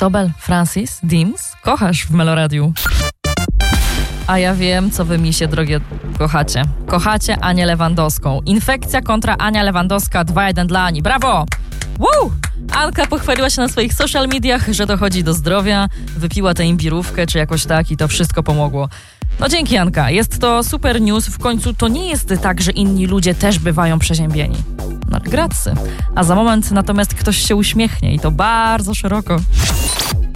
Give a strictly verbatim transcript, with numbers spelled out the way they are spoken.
Sobel, Francis, Dims, kochasz w Meloradiu. A ja wiem, co wy misie, drogie, kochacie. Kochacie Anię Lewandowską. Infekcja kontra Ania Lewandowska, dwa jeden dla Ani. Brawo! Woo! Anka pochwaliła się na swoich social mediach, że dochodzi do zdrowia, wypiła tę imbirówkę czy jakoś tak i to wszystko pomogło. No dzięki, Anka, jest to super news. W końcu to nie jest tak, że inni ludzie też bywają przeziębieni. No gracy. A za moment natomiast ktoś się uśmiechnie i to bardzo szeroko.